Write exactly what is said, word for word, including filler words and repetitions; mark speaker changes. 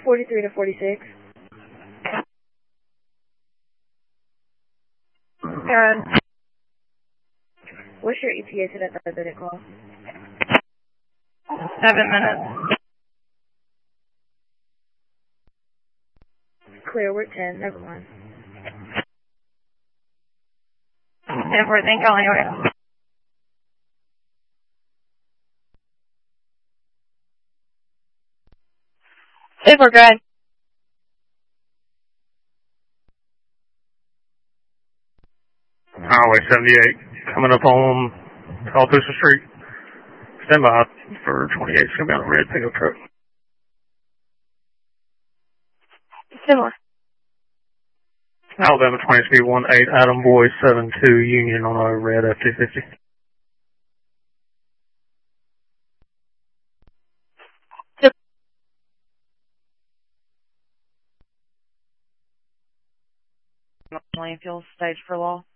Speaker 1: forty-three to forty-six.
Speaker 2: Good.
Speaker 1: What's your E T A to that third minute call?
Speaker 2: Seven minutes.
Speaker 1: Clear, we're ten. Never mind.
Speaker 2: ten four, thank you anyway. Super good.
Speaker 3: Highway seventy-eight, coming up on Altusa Street. Stand by for twenty-eight. It's going to be on a red pickup truck.
Speaker 2: Similar.
Speaker 3: Alabama twenty speed one eight, Adam Boy seven two, Union on a red F two fifty.
Speaker 2: Landfill stage for law.